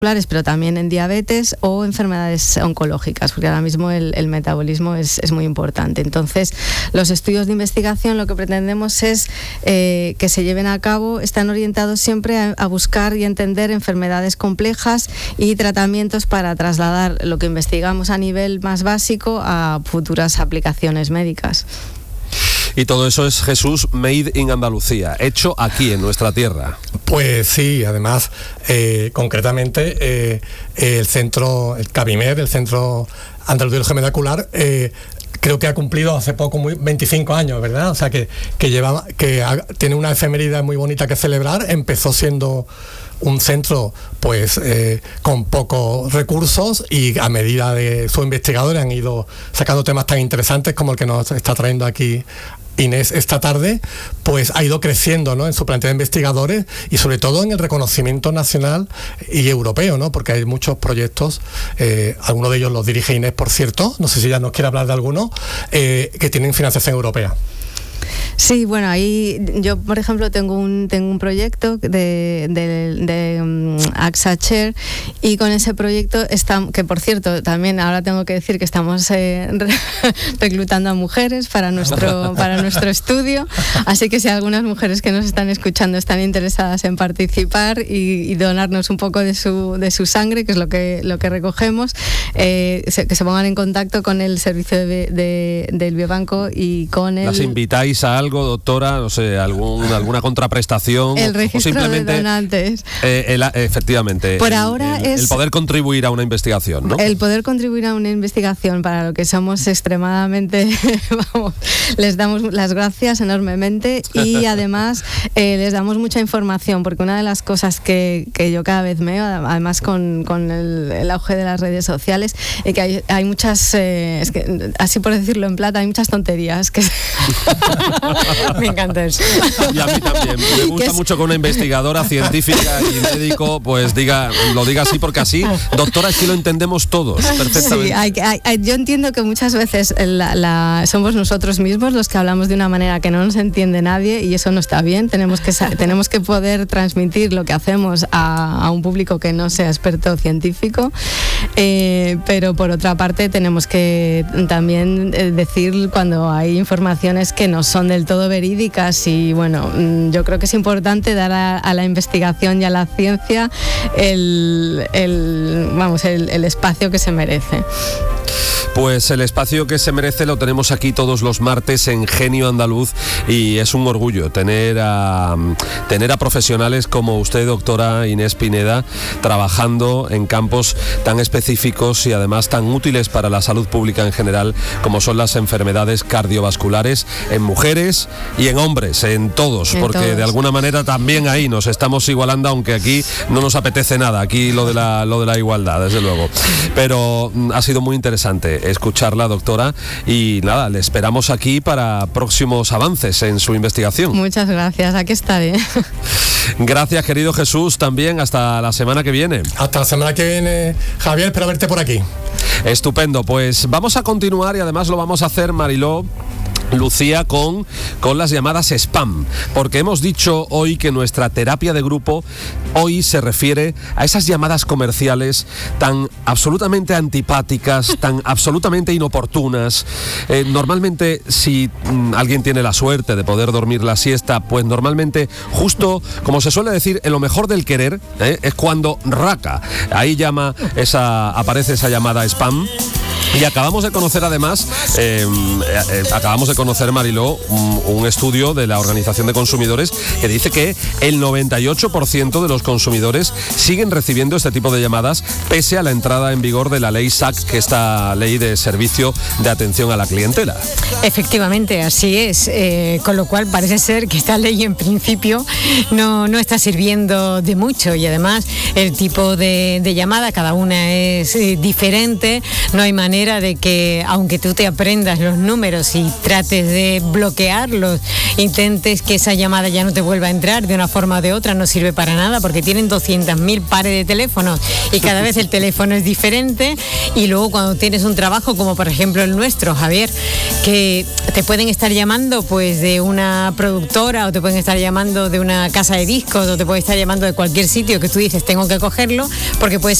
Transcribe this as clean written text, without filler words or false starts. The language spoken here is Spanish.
pero también en diabetes o enfermedades oncológicas, porque ahora mismo el metabolismo es muy importante. Entonces, los estudios de investigación lo que pretendemos es que se lleven a cabo, están orientados siempre a buscar y entender enfermedades complejas y tratamientos para trasladar lo que investigamos a nivel más básico a futuras aplicaciones médicas. Y todo eso es, Jesús, made in Andalucía, hecho aquí en nuestra tierra. Pues sí, además, concretamente, el CABIMED, el Centro Andaluz de Biología Molecular, creo que ha cumplido hace poco 25 años, ¿verdad? O sea, que tiene una efeméride muy bonita que celebrar. Empezó siendo un centro pues con pocos recursos, y a medida de sus investigadores han ido sacando temas tan interesantes como el que nos está trayendo aquí Inés esta tarde, pues ha ido creciendo, ¿no?, en su plantilla de investigadores y sobre todo en el reconocimiento nacional y europeo, ¿no?, porque hay muchos proyectos, algunos de ellos los dirige Inés, por cierto, no sé si ya nos quiere hablar de alguno, que tienen financiación europea. Sí, bueno, ahí yo, por ejemplo, tengo un proyecto de AXA Chair, y con ese proyecto que, por cierto, también ahora tengo que decir que estamos reclutando a mujeres para nuestro estudio, así que si algunas mujeres que nos están escuchando están interesadas en participar y donarnos un poco de su sangre, que es lo que recogemos, que se pongan en contacto con el servicio del Biobanco y con el... ¿Las invitáis a algo, doctora? No sé, alguna contraprestación. El registro de donantes. Efectivamente. Por ahora el poder contribuir a una investigación, ¿no? El poder contribuir a una investigación, para lo que somos extremadamente, les damos las gracias enormemente, y además les damos mucha información, porque una de las cosas que yo cada vez veo, además con el auge de las redes sociales, es que hay muchas, es que, así por decirlo en plata, hay muchas tonterías que me encanta eso. Y a mí también. Me gusta mucho que una investigadora científica y médico pues lo diga así, porque así, doctora, es que lo entendemos todos perfectamente. Sí, yo entiendo que muchas veces somos nosotros mismos los que hablamos de una manera que no nos entiende nadie, y eso no está bien. Tenemos que poder transmitir lo que hacemos a un público que no sea experto científico, pero por otra parte tenemos que también decir cuando hay informaciones que no son del todo verídicas, y bueno, yo creo que es importante dar a la investigación y a la ciencia el espacio que se merece. Pues el espacio que se merece lo tenemos aquí todos los martes en Genio Andaluz, y es un orgullo tener a profesionales como usted, doctora Inés Pineda, trabajando en campos tan específicos y además tan útiles para la salud pública en general, como son las enfermedades cardiovasculares en mujeres y en hombres, en todos, porque de alguna manera también ahí nos estamos igualando, aunque aquí no nos apetece nada, aquí lo de la igualdad, desde luego. Pero ha sido muy interesante escucharla, doctora, y nada, le esperamos aquí para próximos avances en su investigación. Muchas gracias, aquí estaré. Gracias, querido Jesús, también hasta la semana que viene. Hasta la semana que viene, Javier, espero verte por aquí. Estupendo, pues vamos a continuar, y además lo vamos a hacer, Mariló, Lucía, con las llamadas spam, porque hemos dicho hoy que nuestra terapia de grupo hoy se refiere a esas llamadas comerciales tan absolutamente antipáticas, tan absolutamente inoportunas. Normalmente, si alguien tiene la suerte de poder dormir la siesta, pues normalmente, justo como se suele decir, en lo mejor del querer, es cuando raca. Ahí aparece esa llamada spam. Y acabamos de conocer, además, Mariló, un estudio de la Organización de Consumidores que dice que el 98% de los consumidores siguen recibiendo este tipo de llamadas pese a la entrada en vigor de la ley SAC, que es esta ley de servicio de atención a la clientela. Efectivamente, así es, con lo cual parece ser que esta ley en principio no está sirviendo de mucho, y además el tipo de llamada, cada una es diferente, no hay manera manera de que, aunque tú te aprendas los números y trates de bloquearlos, intentes que esa llamada ya no te vuelva a entrar de una forma o de otra, no sirve para nada, porque tienen 200.000 pares de teléfonos y cada vez el teléfono es diferente. Y luego cuando tienes un trabajo como por ejemplo el nuestro, Javier, que te pueden estar llamando pues de una productora, o te pueden estar llamando de una casa de discos, o te pueden estar llamando de cualquier sitio que tú dices tengo que cogerlo, porque puede ser